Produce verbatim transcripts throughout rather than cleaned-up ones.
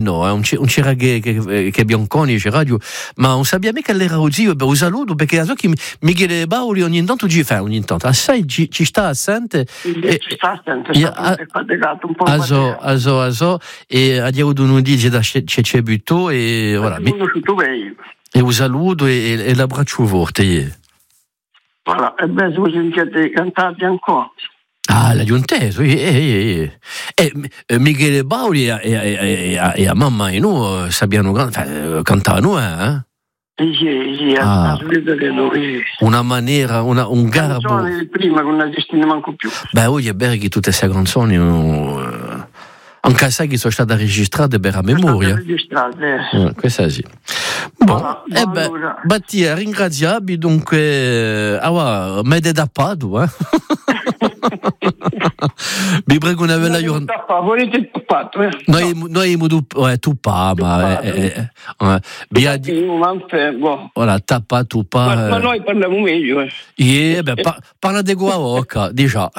no, eh, non c'era che, che, che Bianconi c'è radio, ma non sapeva mica che era zio, beh, un saluto, perché so che Michele Bauli ogni tanto ci fa, ogni tanto, assai ci, ci sta assente. E, ci sta assente, e, a, un po' aso, aso, aso, e a Dio non dice da c'è c'è butto, e voilà. Mi, e un saluto e, e l'abbraccio forte. Voilà, e beh, se voi sentite cantare ancora. Ah, l'ha giunteso, e, e, e, e Michele Bauli e, e, e, e a mamma e noi sappiamo cantare noi, eh? Sì, sì, ah, una maniera, una, un garbo. Canzoni prima che non esiste manco più. Beh, oggi è vero che tutte queste canzoni, no, anche sai che sono state registrate per la memoria. Registrate, eh. Questo sì. Bon, voilà, eh beh, allora. Battia, ringraziabili, dunque, ah, ma è da Padova, eh? Mi prego una bella giornata. Volete tuppato, eh? Noi, noi siamo eh, tuppa, ma eh, eh, eh, biadi. Voilà, tappa, tuppa. Ma, eh. ma noi parliamo meglio, eh? Yeah, beh, pa- parla di Guavocca, diciamo.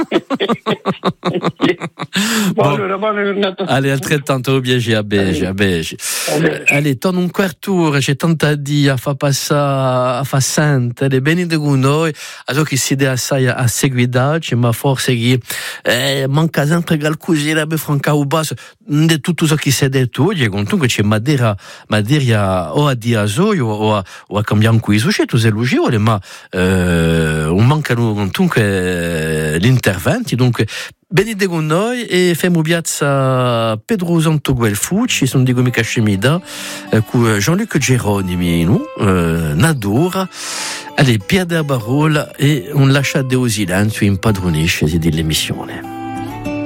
Bon, allora, buona giornata. Allez, altrettanto piacere a Bege, a Bege. Allez, torna un quarto c'è tanta di a fa passare, a fa sentire, benite con noi, a so che si deve assai a seguirci, ma forse che eh, manca sempre qualcosa per franca o basso, di tutto ciò che si è detto oggi, comunque c'è Madeira, Madeira o a dire o a, o a cambiare un quiz, c'è tu sei logico, ma eh, non mancano comunque l'intervento, dunque venite con noi e facciamo piazza Pedro Santo Guelfucci, sono di come Cachemida, eh, con Jean-Luc Geronimi, no? eh, Nadora, allez, Pierre de Barola e un lasciate o silenzio impadronisce dell'emissione.